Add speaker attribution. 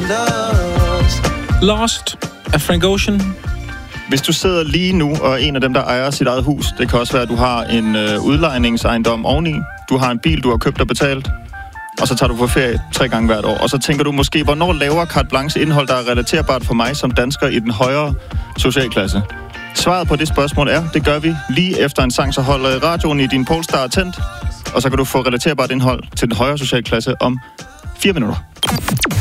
Speaker 1: Lost af Frank Ocean.
Speaker 2: Hvis du sidder lige nu og er en af dem, der ejer sit eget hus, det kan også være, at du har en udlejningsejendom oveni, du har en bil, du har købt og betalt, og så tager du på ferie 3 gange hvert år, og så tænker du måske, hvornår laver carte blanche indhold, der er relaterbart for mig som dansker i den højere socialklasse? Svaret på det spørgsmål er, det gør vi lige efter en sang, så holder radioen i din Polestar tændt, og så kan du få relaterbart indhold til den højere socialklasse om 4 minutter.